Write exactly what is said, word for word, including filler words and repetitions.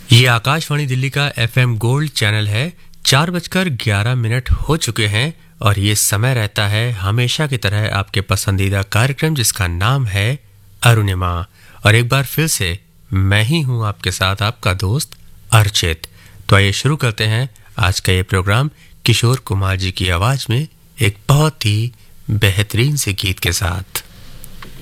ये आकाशवाणी दिल्ली का FM gold channel है। चार बजकर ग्यारह मिनट हो चुके हैं और ये समय रहता है हमेशा की तरह आपके पसंदीदा कार्यक्रम जिसका नाम है अरुणिमा। और एक बार फिर से मैं ही हूँ आपके साथ आपका दोस्त अर्चित। तो आइए शुरू करते हैं आज का ये प्रोग्राम किशोर कुमार जी की आवाज में एक बहुत ही बेहतरीन से गीत के साथ।